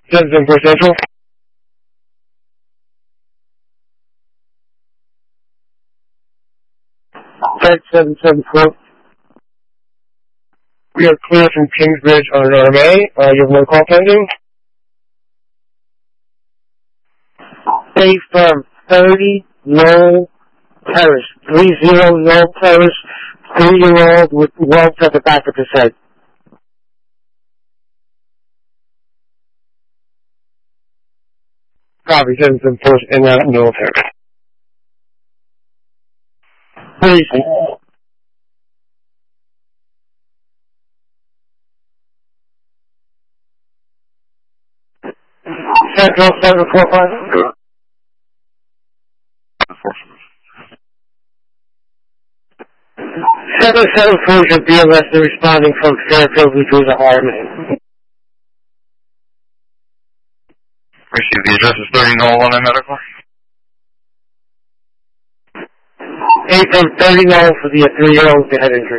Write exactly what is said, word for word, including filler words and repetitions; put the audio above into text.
Citizen for Central. Flight seven seven four. We are clear from Kingsbridge on R M A. Uh, you have one call pending. Stay firm. thirty Lowell Terrace. three zero Lowell Terrace. Three-year-old with welts at the back of his head. Copy. Citizen Force in that military. Please. Central seven four five. seven seven four should be arrested responding from Fairfield, which was a hard man. Receive the address is thirty Nolan and Medical. eight from thirty Nolan for the three-year-old with the head injury.